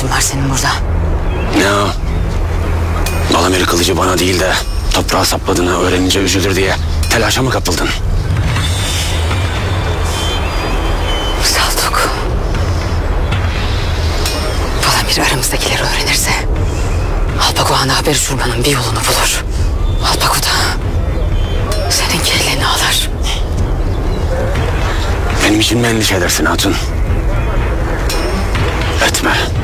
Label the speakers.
Speaker 1: işin var senin burada?
Speaker 2: Ne o? Balamir kılıcı bana değil de toprağa sapladığını öğrenince üzülür diye telaşa mı kapıldın?
Speaker 1: Saltuk. Balamir aramızdakileri öğrenirse Alpagohan'a haber uçurmanın bir yolunu bulur. Alpago da senin kelleni alır.
Speaker 2: Benim için mi endişe edersin hatun? Etme.